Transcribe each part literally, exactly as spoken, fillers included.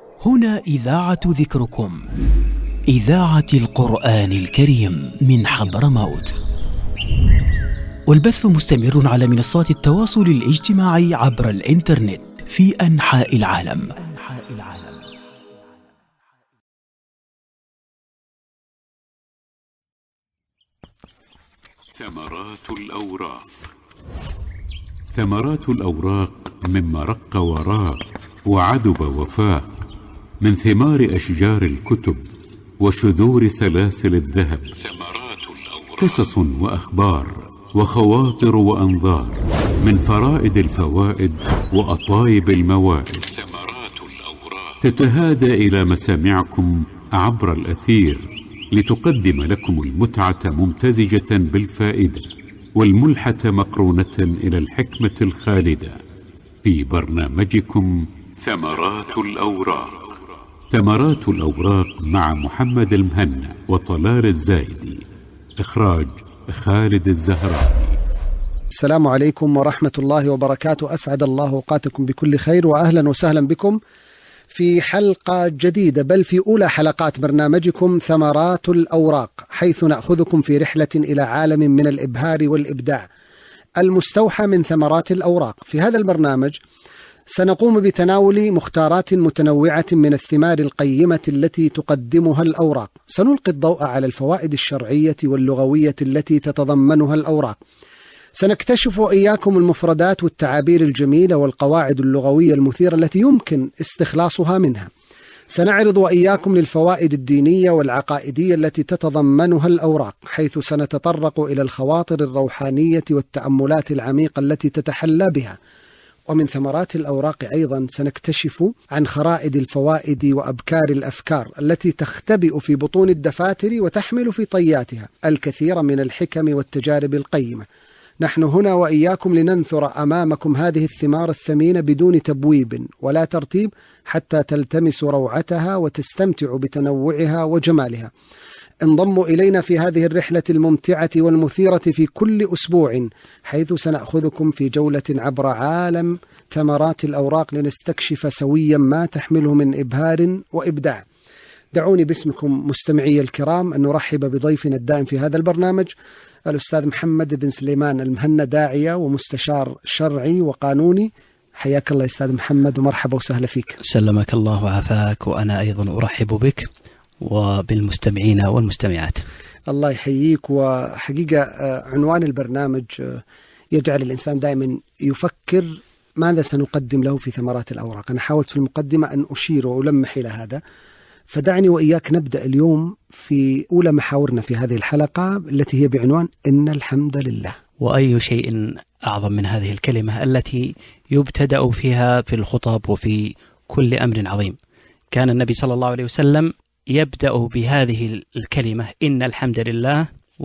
هنا إذاعة ذكركم، إذاعة القرآن الكريم من حضرموت، والبث مستمر على منصات التواصل الاجتماعي عبر الإنترنت في أنحاء العالم. ثمرات الأوراق. ثمرات الأوراق مما رق وراق وعدب وفاق، من ثمار أشجار الكتب وشذور سلاسل الذهب. ثمرات الأوراق قصص وأخبار وخواطر وأنظار، من فرائد الفوائد وأطايب الموائد. ثمرات الأوراق تتهادى إلى مسامعكم عبر الأثير، لتقدم لكم المتعة ممتزجة بالفائدة، والملحة مقرونة إلى الحكمة الخالدة، في برنامجكم ثمرات الأوراق. ثمرات الأوراق مع محمد المهنا وطلال الزايدي، إخراج خالد الزهراء. السلام عليكم ورحمة الله وبركاته، أسعد الله أوقاتكم بكل خير، وأهلا وسهلا بكم في حلقة جديدة، بل في أولى حلقات برنامجكم ثمرات الأوراق، حيث نأخذكم في رحلة إلى عالم من الإبهار والإبداع المستوحى من ثمرات الأوراق. في هذا البرنامج سنقوم بتناول مختارات متنوعة من الثمار القيمة التي تقدمها الأوراق. سنلقي الضوء على الفوائد الشرعية واللغوية التي تتضمنها الأوراق. سنكتشف إياكم المفردات والتعابير الجميلة والقواعد اللغوية المثيرة التي يمكن استخلاصها منها. سنعرض وإياكم للفوائد الدينية والعقائدية التي تتضمنها الأوراق، حيث سنتطرق إلى الخواطر الروحانية والتأملات العميقة التي تتحلى بها. ومن ثمرات الأوراق أيضا سنكتشف عن خرائد الفوائد وأبكار الأفكار التي تختبئ في بطون الدفاتر وتحمل في طياتها الكثير من الحكم والتجارب القيمة. نحن هنا وإياكم لننثر أمامكم هذه الثمار الثمينة بدون تبويب ولا ترتيب، حتى تلتمسوا روعتها وتستمتعوا بتنوعها وجمالها. انضموا إلينا في هذه الرحلة الممتعة والمثيرة في كل أسبوع، حيث سنأخذكم في جولة عبر عالم ثمرات الأوراق لنستكشف سويا ما تحمله من إبهار وإبداع. دعوني باسمكم مستمعي الكرام أن نرحب بضيفنا الدائم في هذا البرنامج، الأستاذ محمد بن سليمان المهنا، داعية ومستشار شرعي وقانوني. حياك الله أستاذ محمد ومرحبا وسهلا فيك. سلمك الله وعافاك، وأنا أيضا أرحب بك وبالمستمعين والمستمعات. الله يحييك. وحقيقة عنوان البرنامج يجعل الإنسان دائما يفكر ماذا سنقدم له في ثمرات الأوراق. أنا حاولت في المقدمة أن أشير وألمح إلى هذا، فدعني وإياك نبدأ اليوم في أولى محاورنا في هذه الحلقة التي هي بعنوان إن الحمد لله. وأي شيء أعظم من هذه الكلمة التي يبتدأ فيها في الخطب وفي كل أمر عظيم. كان النبي صلى الله عليه وسلم يبدأ بهذه الكلمة إن الحمد لله،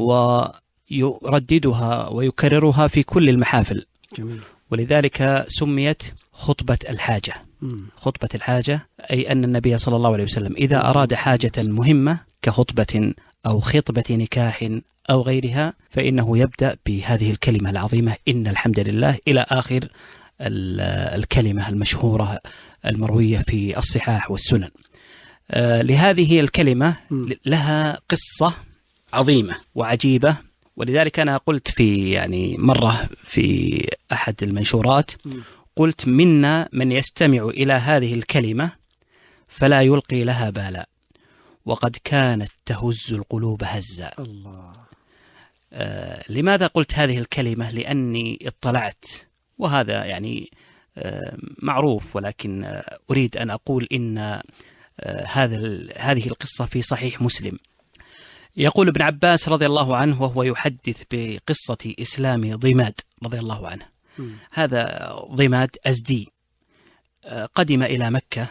ويرددها ويكررها في كل المحافل. جميل. ولذلك سميت خطبة الحاجة. مم. خطبة الحاجة أي أن النبي صلى الله عليه وسلم إذا أراد حاجة مهمة كخطبة أو خطبة نكاح أو غيرها، فإنه يبدأ بهذه الكلمة العظيمة إن الحمد لله إلى آخر الكلمة المشهورة المروية في الصحاح والسنن. آه لهذه الكلمة لها قصة عظيمة وعجيبة، ولذلك أنا قلت في يعني مرة في أحد المنشورات، قلت منا من يستمع إلى هذه الكلمة فلا يلقي لها بالا، وقد كانت تهز القلوب هزا. الله. آه لماذا قلت هذه الكلمة؟ لأني اطلعت، وهذا يعني آه معروف، ولكن آه أريد أن أقول إن آه هذا هذه القصة في صحيح مسلم. يقول ابن عباس رضي الله عنه وهو يحدث بقصة إسلام ضماد رضي الله عنه. م. هذا ضماد أزدي قدم إلى مكة،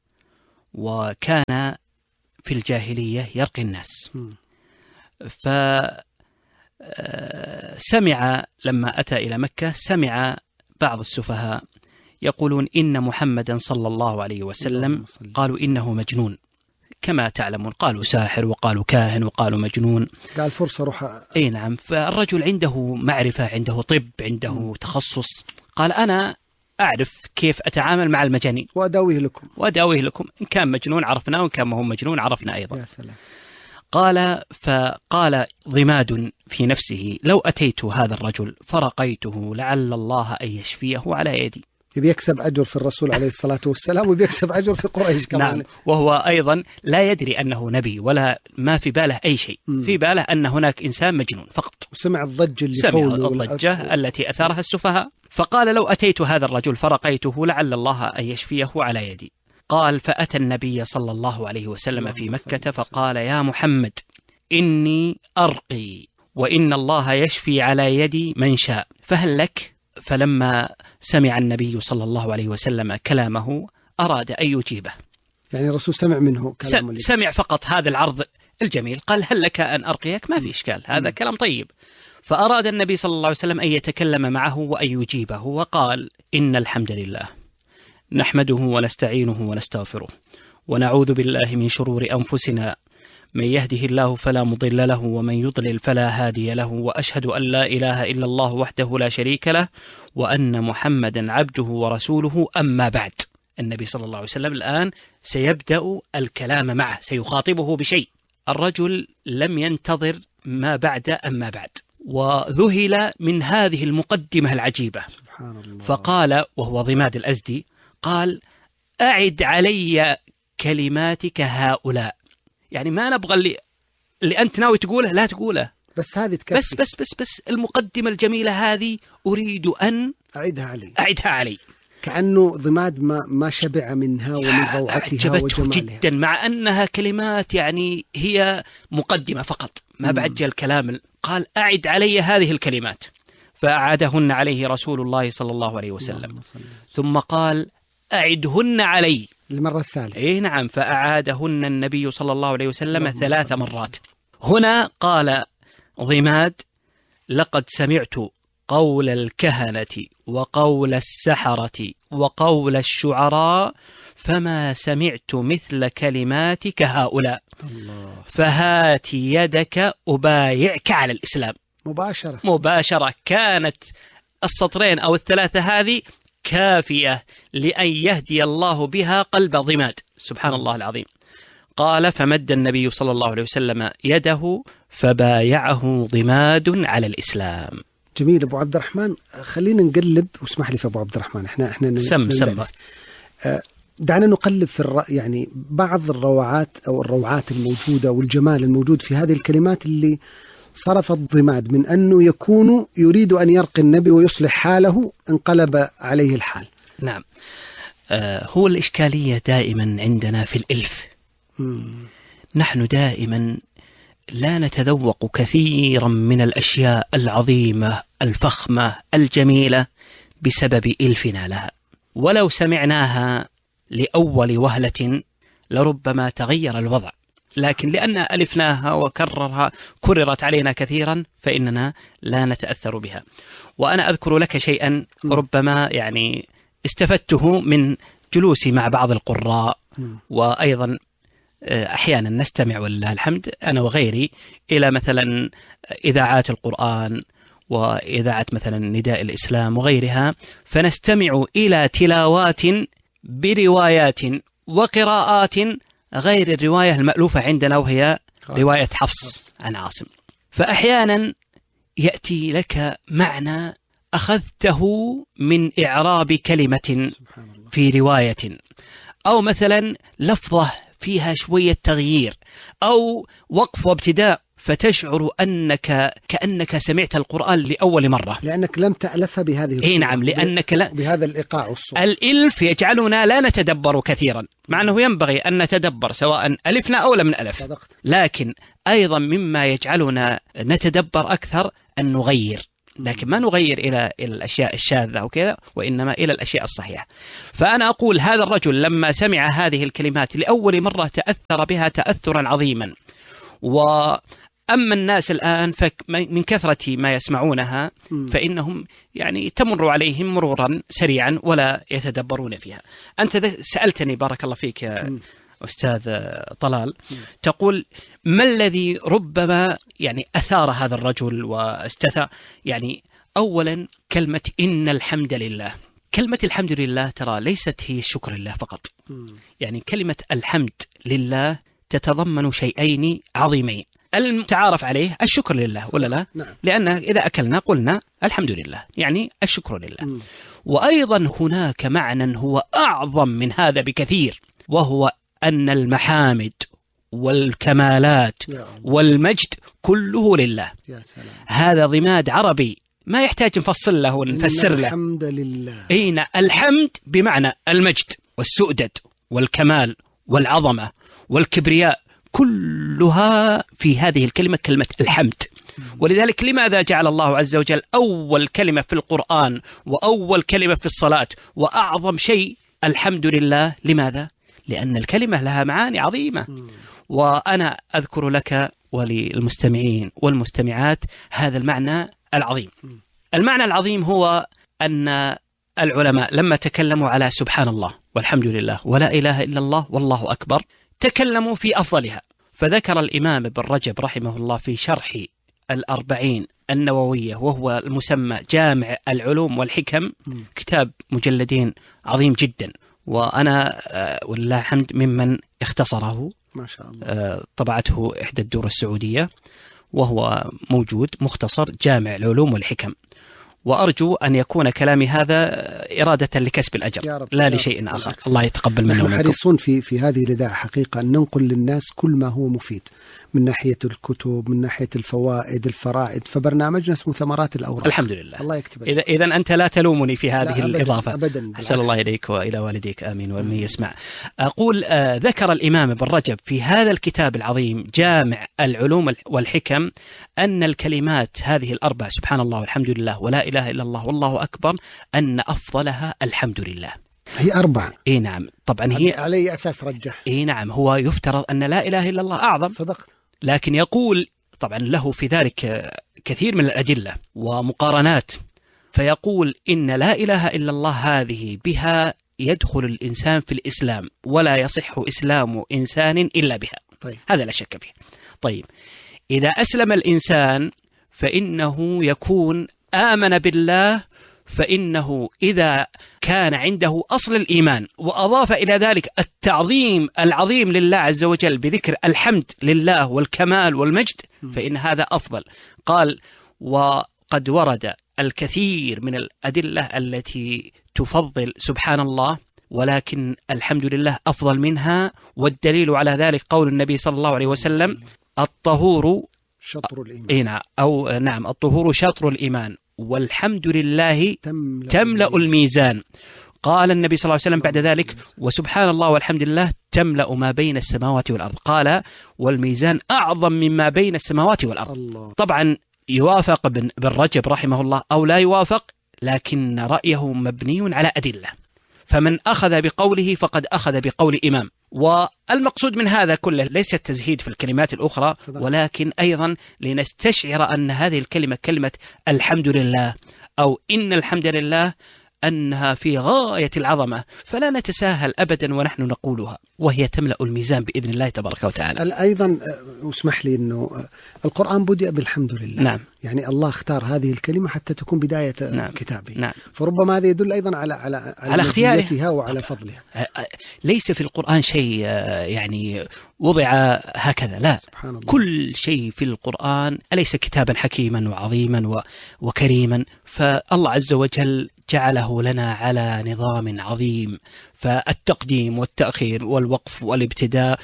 وكان في الجاهلية يرقي الناس. فسمع لما أتى إلى مكة سمع بعض السفهاء يقولون إن محمدا صلى الله عليه وسلم قالوا إنه مجنون، كما تعلمون، قالوا ساحر وقالوا كاهن وقالوا مجنون. قال فرصة روح. أي نعم. فالرجل عنده معرفة، عنده طب، عنده م. تخصص. قال أنا أعرف كيف أتعامل مع المجانين وأداويه لكم وأداويه لكم، إن كان مجنون عرفناه وإن كان ما هو مجنون عرفنا أيضا. يا سلام. قال فقال ضماد في نفسه لو أتيت هذا الرجل فرقيته لعل الله أن يشفيه على يدي. يبي يكسب أجر في الرسول عليه الصلاة والسلام ويبي يكسب أجر في قريش كمان. نعم. وهو أيضا لا يدري أنه نبي ولا ما في باله أي شيء، م. في باله أن هناك إنسان مجنون فقط. وسمع الضجة اللي سمع الضجة التي أثارها السفهاء. فقال لو أتيت هذا الرجل فرقيته لعل الله أن يشفيه على يدي. قال فأتى النبي صلى الله عليه وسلم في مكة فقال يا محمد إني أرقي وإن الله يشفي على يدي من شاء فهل لك؟ فلما سمع النبي صلى الله عليه وسلم كلامه أراد أن يجيبه. يعني الرسول سمع منه كلام سمع فقط هذا العرض الجميل، قال هل لك أن أرقيك؟ ما في إشكال، هذا م. كلام طيب. فأراد النبي صلى الله عليه وسلم أن يتكلم معه وأن يجيبه، وقال إن الحمد لله نحمده ونستعينه ونستغفره ونعوذ بالله من شرور أنفسنا، من يهده الله فلا مضل له ومن يضلل فلا هادي له، وأشهد أن لا إله إلا الله وحده لا شريك له وأن محمدا عبده ورسوله. أما بعد. النبي صلى الله عليه وسلم الآن سيبدأ الكلام معه، سيخاطبه بشيء. الرجل لم ينتظر ما بعد أما بعد، وذهل من هذه المقدمة العجيبة. سبحان الله. فقال وهو ضماد الأزدي قال أعد علي كلماتك هؤلاء، يعني ما نبغى اللي, اللي أنت ناوي تقوله لا تقوله، بس هذه تكفي، بس بس بس بس المقدمة الجميلة هذه أريد أن أعيدها علي أعيدها علي. كأنه ضماد ما ما شبع منها ومن روعتها وجمالها جدا، مع أنها كلمات يعني هي مقدمة فقط ما بعد جاء الكلام. قال أعد علي هذه الكلمات، فأعادهن عليه رسول الله صلى الله عليه وسلم، ثم قال أعدهن علي المرة الثالثة. إيه نعم، فأعادهن النبي صلى الله عليه وسلم ثلاث مرات. هنا قال ضماد لقد سمعت قول الكهنة وقول السحرة وقول الشعراء فما سمعت مثل كلماتك هؤلاء، الله. فهات يدك أبايعك على الإسلام. مباشرة مباشرة. كانت السطرين أو الثلاثة هذه كافية لأن يهدي الله بها قلب ضماد. سبحان الله العظيم. قال فمد النبي صلى الله عليه وسلم يده فبايعه ضماد على الإسلام. جميل أبو عبد الرحمن، خلينا نقلب واسمح لي في أبو عبد الرحمن، احنا احنا سم سم دعنا نقلب في الر... يعني بعض الروعات أو الروعات الموجودة والجمال الموجود في هذه الكلمات اللي صرفت ضماد من أنه يكون يريد أن يرقي النبي ويصلح حاله انقلب عليه الحال. نعم. آه هو الإشكالية دائما عندنا في الإلف. مم. نحن دائما لا نتذوق كثيرا من الأشياء العظيمة الفخمة الجميلة بسبب إلفنا لها، ولو سمعناها لأول وهلة لربما تغير الوضع، لكن لأن ألفناها وكررها كررت علينا كثيرا فإننا لا نتأثر بها. وأنا أذكر لك شيئا ربما يعني استفدته من جلوسي مع بعض القراء، وأيضا أحيانا نستمع ولله الحمد أنا وغيري إلى مثلا إذاعات القرآن وإذاعة مثلا نداء الإسلام وغيرها، فنستمع إلى تلاوات بروايات وقراءات غير الرواية المألوفة عندنا وهي رواية حفص عن عاصم. فأحيانا يأتي لك معنى أخذته من إعراب كلمة في رواية، أو مثلا لفظة فيها شوية تغيير أو وقف وابتداء، فتشعر أنك كأنك سمعت القرآن لأول مرة لأنك لم تألفها بهذه إيه نعم، لأنك لا بهذا الإيقاع والصوت. الإلف يجعلنا لا نتدبر كثيرا، مع أنه ينبغي أن نتدبر سواء ألفنا أو لم نألف، لكن أيضا مما يجعلنا نتدبر أكثر أن نغير، لكن ما نغير إلى إلى الأشياء الشاذة أو كذا، وإنما إلى الأشياء الصحيحة. فأنا أقول هذا الرجل لما سمع هذه الكلمات لأول مرة تأثر بها تأثرا عظيما. وأما الناس الآن من كثرة ما يسمعونها فإنهم يعني تمر عليهم مرورا سريعا ولا يتدبرون فيها. أنت سألتني بارك الله فيك يا أستاذ طلال، تقول ما الذي ربما يعني أثار هذا الرجل واستثار؟ يعني أولا كلمة إن الحمد لله، كلمة الحمد لله ترى ليست هي الشكر لله فقط. يعني كلمة الحمد لله تتضمن شيئين عظيمين، المتعارف عليه الشكر لله ولا لا؟ نعم. لأن إذا أكلنا قلنا الحمد لله، يعني الشكر لله. م. وأيضا هناك معنى هو أعظم من هذا بكثير، وهو أن المحامد والكمالات والمجد كله لله. يا سلام. هذا ضماد عربي ما يحتاج نفصل له ونفسر له. الحمد لله. أين الحمد بمعنى المجد والسؤدد والكمال والعظمة والكبرياء، كلها في هذه الكلمة كلمة الحمد. ولذلك لماذا جعل الله عز وجل أول كلمة في القرآن وأول كلمة في الصلاة وأعظم شيء الحمد لله؟ لماذا؟ لأن الكلمة لها معاني عظيمة. وأنا أذكر لك وللمستمعين والمستمعات هذا المعنى العظيم. المعنى العظيم هو أن العلماء لما تكلموا على سبحان الله والحمد لله ولا إله إلا الله والله أكبر تكلموا في أفضلها. فذكر الإمام ابن رجب رحمه الله في شرح الأربعين النووية، وهو المسمى جامع العلوم والحكم، كتاب مجلدين عظيم جدا، وأنا ولله الحمد ممن اختصره ما شاء الله. طبعته إحدى الدور السعودية، وهو موجود مختصر جامع العلوم والحكم. وأرجو أن يكون كلامي هذا إرادة لكسب الأجر لا لشيء آخر. الله يتقبل منا ومنكم. نحن حريصون في في هذه الإذاعة حقيقة أن ننقل للناس كل ما هو مفيد من ناحية الكتب، من ناحية الفوائد، الفرائد. فبرنامجنا اسمه ثمرات الأوراق. الحمد لله. الله يكتب. إذا إذا أنت لا تلومني في هذه أبداً الإضافة. أبدا. أسأل الله إليك وإلى والديك آمين ومن يسمع. أقول آه ذكر الإمام ابن رجب في هذا الكتاب العظيم جامع العلوم والحكم أن الكلمات هذه الأربع سبحان الله والحمد لله ولا إله إلا الله والله أكبر أن أفضلها الحمد لله. هي أربعة. إيه نعم. طبعا هي على أي أساس رجح؟ إيه نعم. هو يفترض أن لا إله إلا الله أعظم. صدقت. لكن يقول طبعا له في ذلك كثير من الأدلة ومقارنات، فيقول إن لا إله إلا الله هذه بها يدخل الإنسان في الإسلام ولا يصح إسلام إنسان إلا بها. طيب. هذا لا شك فيه. طيب إذا أسلم الإنسان فإنه يكون آمن بالله، فإنه إذا كان عنده أصل الإيمان وأضاف إلى ذلك التعظيم العظيم لله عز وجل بذكر الحمد لله والكمال والمجد، فإن هذا أفضل. قال وقد ورد الكثير من الأدلة التي تفضل سبحان الله، ولكن الحمد لله أفضل منها. والدليل على ذلك قول النبي صلى الله عليه وسلم الطهور شطر الإيمان. أو نعم الطهور شطر الإيمان والحمد لله تملأ, تملأ الميزان. قال النبي صلى الله عليه وسلم بعد ذلك وسبحان الله والحمد لله تملأ ما بين السماوات والأرض. قال والميزان أعظم مما بين السماوات والأرض. الله. طبعا يوافق بن رجب رحمه الله أو لا يوافق، لكن رأيه مبني على أدلة، فمن أخذ بقوله فقد أخذ بقول إمام. والمقصود من هذا كله ليس التزهيد في الكلمات الأخرى، ولكن أيضا لنستشعر أن هذه الكلمة كلمة الحمد لله أو إن الحمد لله أنها في غاية العظمة، فلا نتساهل أبدا ونحن نقولها، وهي تملأ الميزان بإذن الله تبارك وتعالى. أيضا اسمح لي أنه القرآن بدأ بالحمد لله. نعم. يعني الله اختار هذه الكلمة حتى تكون بداية نعم. كتابه. نعم. فربما هذا يدل أيضا على على على مزيتها وعلى فضلها. ليس في القرآن شيء يعني وضع هكذا، لا، سبحان الله. كل شيء في القرآن أليس كتابا حكيما وعظيما وكريما؟ فالله عز وجل جعله لنا على نظام عظيم، فالتقديم والتأخير والوقف والابتداء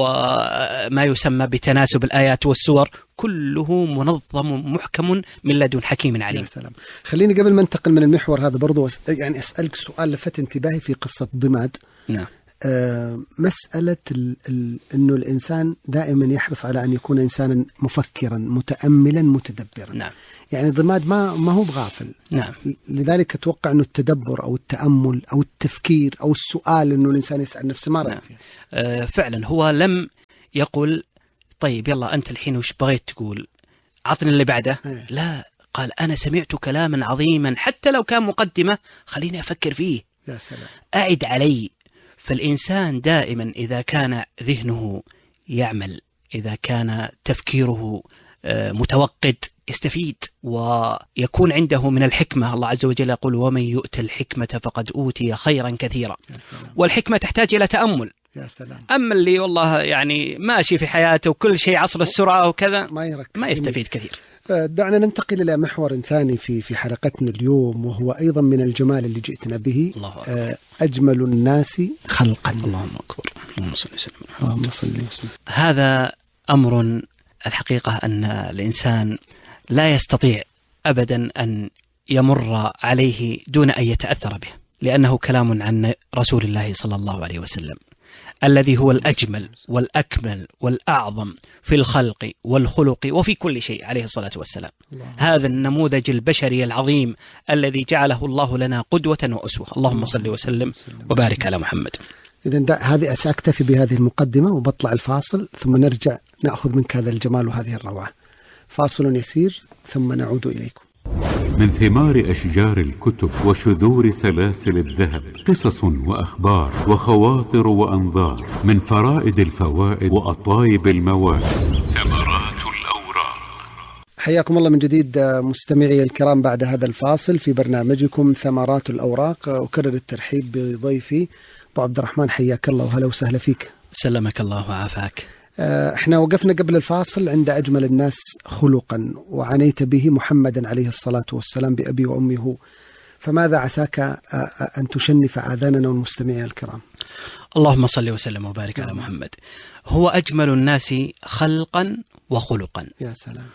وما يسمى بتناسب الآيات والسور كله منظم محكم من لدن حكيم عليم. يا سلام. خليني قبل ما انتقل من المحور هذا برضو يعني أسألك سؤال لفت انتباهي في قصة ضماد. نعم. آه مسألة ال ال أنه الإنسان دائما يحرص على أن يكون إنسانا مفكرا متأملا متدبرا. نعم. يعني ضماد ما ما هو بغافل. نعم. لذلك أتوقع أنه التدبر أو التأمل أو التفكير أو السؤال أنه الإنسان يسأل نفسه ما رأيك نعم. فيها؟ آه فعلا هو لم يقول طيب يلا أنت الحين وش بغيت تقول عطني اللي بعده. أيه. لا، قال أنا سمعت كلاما عظيما حتى لو كان مقدمة خليني أفكر فيه. يا سلام. أعد علي. فالإنسان دائما إذا كان ذهنه يعمل، إذا كان تفكيره متوقد يستفيد ويكون عنده من الحكمة. الله عز وجل يقول ومن يؤت الحكمة فقد أوتي خيرا كثيرا. والحكمة تحتاج إلى تأمل. يا سلام. أما اللي والله يعني ماشي في حياته وكل شيء عصر السرعة وكذا ما, ما يستفيد كثير. دعنا ننتقل إلى محور ثاني في في حلقتنا اليوم، وهو أيضا من الجمال اللي جئتنا به. الله أجمل الناس خلقا. اللهم أكبر. اللهم صل وسلم. اللهم صل وسلم. هذا أمر الحقيقة أن الإنسان لا يستطيع أبدا أن يمر عليه دون أن يتأثر به، لأنه كلام عن رسول الله صلى الله عليه وسلم الذي هو الأجمل والأكمل والأعظم في الخلق والخلق وفي كل شيء عليه الصلاة والسلام. هذا النموذج البشري العظيم الذي جعله الله لنا قدوة وأسوة. اللهم صل وسلم وبارك على محمد. إذن هذه سأكتفي بهذه المقدمة وبطلع الفاصل، ثم نرجع نأخذ منك هذا الجمال وهذه الروعة. فاصل يسير ثم نعود إليكم. من ثمار أشجار الكتب وشذور سلاسل الذهب قصص وأخبار وخواطر وأنظار، من فرائد الفوائد وأطايب المواد ثمرات الأوراق. حياكم الله من جديد مستمعي الكرام بعد هذا الفاصل في برنامجكم ثمرات الأوراق. أكرر الترحيب بضيفي أبو عبد الرحمن، حياك الله وهلا وسهلا فيك. سلمك الله وعافاك. احنا وقفنا قبل الفاصل عند أجمل الناس خلقا، وعنيت به محمدا عليه الصلاة والسلام بأبي وأمي هو، فماذا عساك أن تشنف آذاننا والمستمعين الكرام؟ اللهم صل وسلم وبارك على محمد. هو أجمل الناس خلقا وخلقا. يا سلام.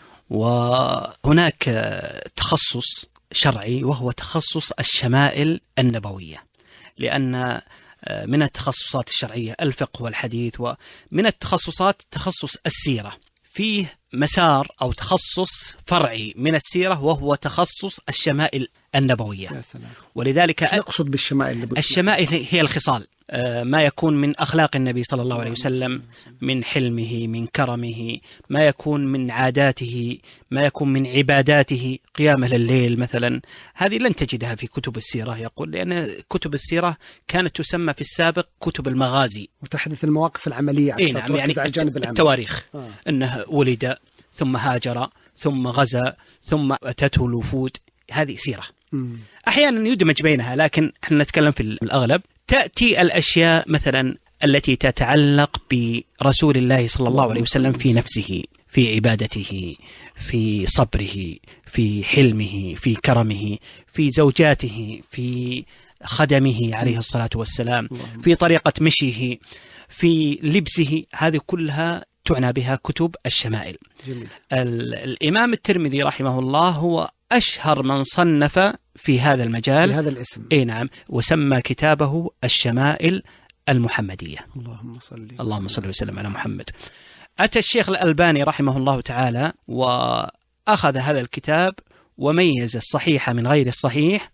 وهناك تخصص شرعي وهو تخصص الشمائل النبوية، لأن من التخصصات الشرعية الفقه والحديث، ومن التخصصات تخصص السيرة. فيه مسار أو تخصص فرعي من السيرة وهو تخصص الشمائل النبوية. يا سلام. ولذلك أقصد بالشمائل النبوية؟ الشمائل هي الخصال، ما يكون من أخلاق النبي صلى الله عليه وسلم، من حلمه، من كرمه، ما يكون من عاداته، ما يكون من عباداته، قيامه لليل مثلا. هذه لن تجدها في كتب السيرة، يقول، لأن كتب السيرة كانت تسمى في السابق كتب المغازي، وتحدث المواقف العملية أكثر. إيه نعم، يعني على الجانب العملي. التواريخ. آه. أنه ولد ثم هاجر ثم غزا ثم أتته الوفود، هذه سيرة. مم. أحيانا يدمج بينها، لكن احنا نتكلم في الأغلب. تأتي الأشياء مثلا التي تتعلق برسول الله صلى الله عليه وسلم في نفسه، في عبادته، في صبره، في حلمه، في كرمه، في زوجاته، في خدمه عليه الصلاة والسلام، في طريقة مشيه، في لبسه. هذه كلها تعنى بها كتب الشمائل. جميل. الإمام الترمذي رحمه الله هو أشهر من صنف في هذا المجال بهذا الاسم. إيه نعم، وسمى كتابه الشمائل المحمدية. اللهم صل اللهم صل وسلم على محمد. أتى الشيخ الألباني رحمه الله تعالى وأخذ هذا الكتاب وميز الصحيح من غير الصحيح،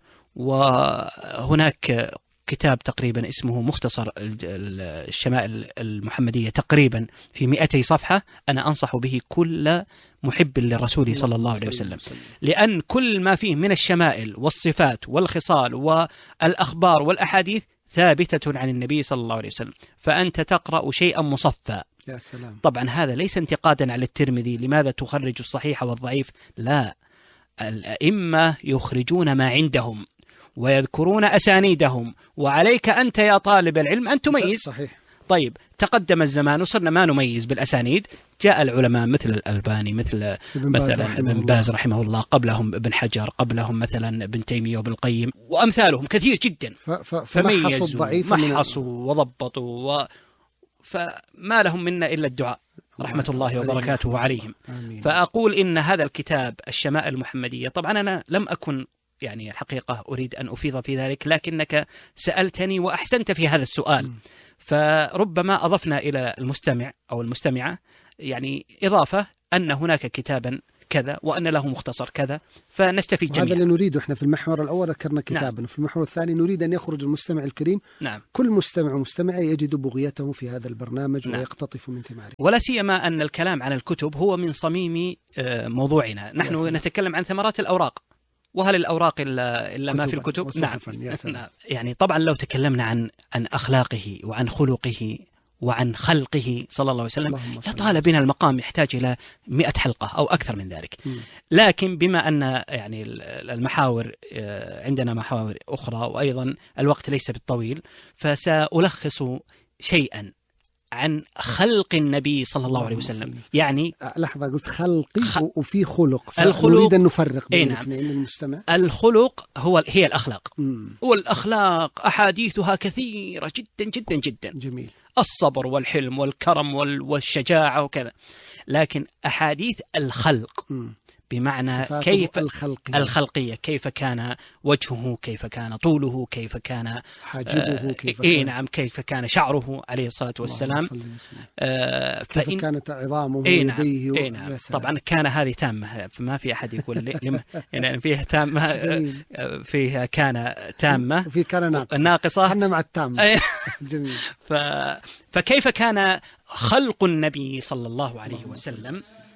وهناك كتاب تقريبا اسمه مختصر الشمائل المحمدية تقريبا في مئتي صفحة. أنا أنصح به كل محب للرسول صلى الله عليه وسلم، لأن كل ما فيه من الشمائل والصفات والخصال والأخبار والأحاديث ثابتة عن النبي صلى الله عليه وسلم، فأنت تقرأ شيئا مصفى. يا سلام. طبعا هذا ليس انتقادا على الترمذي لماذا تخرج الصحيح والضعيف، لا، الأئمة يخرجون ما عندهم ويذكرون أسانيدهم، وعليك أنت يا طالب العلم أن تميز. صحيح. طيب تقدم الزمان وصرنا ما نميز بالأسانيد، جاء العلماء مثل الألباني، مثل مثلا ابن باز رحمه الله، قبلهم ابن حجر، قبلهم مثلا ابن تيمية وابن القيم وأمثالهم كثير جدا، فميزوا محصوا وضبطوا و... فما لهم منا إلا الدعاء رحمة الله وبركاته عليهم. آمين. فأقول إن هذا الكتاب الشمائل المحمدية، طبعا أنا لم أكن يعني الحقيقة أريد أن أفيض في ذلك، لكنك سألتني وأحسنت في هذا السؤال، فربما أضفنا إلى المستمع أو المستمعة يعني إضافة أن هناك كتابا كذا وأن له مختصر كذا، فنستفيد جميعا. هذا اللي نريده احنا. في المحور الأول ذكرنا كتابا. نعم. في المحور الثاني نريد أن يخرج المستمع الكريم. نعم. كل مستمع ومستمعة يجد بغيته في هذا البرنامج. نعم. ويقتطف من ثماره، ولا سيما أن الكلام عن الكتب هو من صميم موضوعنا. نحن نتكلم عن ثمرات الأوراق، وهل الأوراق إلا, إلا ما في الكتب؟ نعم. يعني طبعا لو تكلمنا عن عن أخلاقه وعن خلقه وعن خلقه صلى الله عليه وسلم يطال بنا المقام، يحتاج إلى مئة حلقة أو أكثر من ذلك. لكن بما أن يعني المحاور عندنا محاور أخرى وأيضا الوقت ليس بالطويل، فسألخص شيئا عن خلق النبي صلى الله عليه وسلم. يعني لحظة، قلت خلقي خ... وفي خلق، الخلق نريد أن نفرق بين نعم. الاثنين للمستمع. الخلق هو هي الأخلاق، مم. والأخلاق أحاديثها كثيرة جدا جدا جدا. جميل. الصبر والحلم والكرم والشجاعة وكذا، لكن أحاديث الخلق مم. بمعنى كيف الخلقية. الخلقية، كيف كان وجهه، كيف كان طوله، كيف كان حاجبه، كيف كان نعم كيف كان شعره عليه الصلاة والسلام، آه كيف فإن كانت عظامه ويديه نعم. نعم. طبعا كان هذه تامة، فما في أحد يقول لم يعني فيها تامة فيها كان تامة وفي كان ناقصة ناقصة احنا مع التامة. جميل. ف... فكيف كان خلق النبي صلى الله عليه وسلم